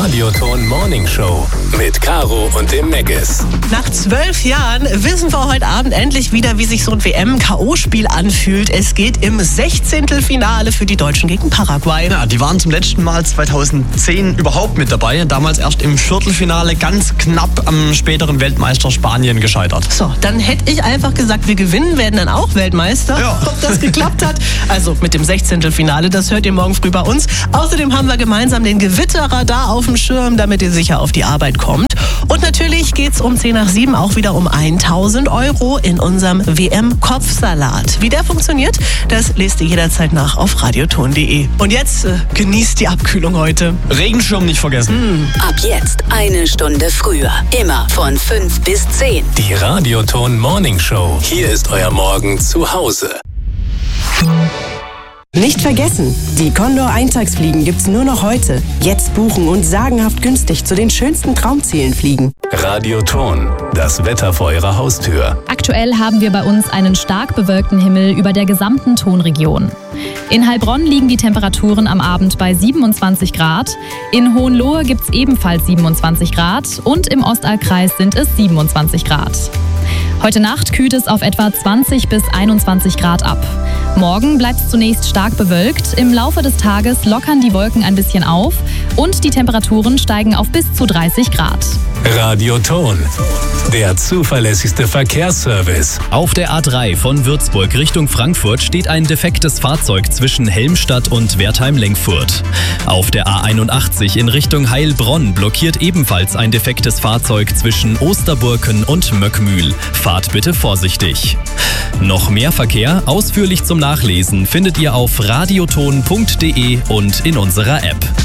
Radioton Morning Show mit Caro und dem Meggis. Nach 12 Jahren wissen wir heute Abend endlich wieder, wie sich so ein WM-KO-Spiel anfühlt. Es geht im 16. Finale für die Deutschen gegen Paraguay. Ja, die waren zum letzten Mal 2010 überhaupt mit dabei. Damals erst im Viertelfinale ganz knapp am späteren Weltmeister Spanien gescheitert. So, dann hätte ich einfach gesagt, wir gewinnen, werden dann auch Weltmeister. Ja. Ob das geklappt hat? Also mit dem 16. Finale, das hört ihr morgen früh bei uns. Außerdem haben wir gemeinsam den Gewitterradar auf dem Schirm, damit ihr sicher auf die Arbeit kommt. Und natürlich geht's um 6:10 auch wieder um 1.000 € in unserem WM-Kopfsalat. Wie der funktioniert, das lest ihr jederzeit nach auf radioton.de. Und jetzt genießt die Abkühlung heute. Regenschirm nicht vergessen. Ab jetzt 1 Stunde früher. Immer von 5 bis 10. Die Radioton Morning Show. Hier ist euer Morgen zu Hause. Nicht vergessen, die Condor Eintagsfliegen gibt's nur noch heute. Jetzt buchen und sagenhaft günstig zu den schönsten Traumzielen fliegen. Radioton, das Wetter vor eurer Haustür. Aktuell haben wir bei uns einen stark bewölkten Himmel über der gesamten Tonregion. In Heilbronn liegen die Temperaturen am Abend bei 27 Grad. In Hohenlohe gibt's ebenfalls 27 Grad und im Ostallkreis sind es 27 Grad. Heute Nacht kühlt es auf etwa 20 bis 21 Grad ab. Morgen bleibt es zunächst stark bewölkt. Im Laufe des Tages lockern die Wolken ein bisschen auf und die Temperaturen steigen auf bis zu 30 Grad. Radioton, der zuverlässigste Verkehrsservice. Auf der A3 von Würzburg Richtung Frankfurt steht ein defektes Fahrzeug zwischen Helmstadt und Wertheim-Lenkfurt. Auf der A81 in Richtung Heilbronn blockiert ebenfalls ein defektes Fahrzeug zwischen Osterburken und Möckmühl. Fahrt bitte vorsichtig. Noch mehr Verkehr, ausführlich zum Nachlesen, findet ihr auf radioton.de und in unserer App.